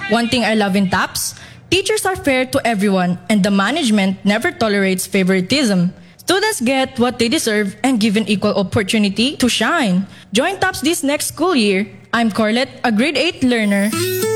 One thing I love in TAPS, teachers are fair to everyone and the management never tolerates favoritism. Students get what they deserve and given equal opportunity to shine. Join TAPS this next school year. I'm Corlette, a grade 8 learner.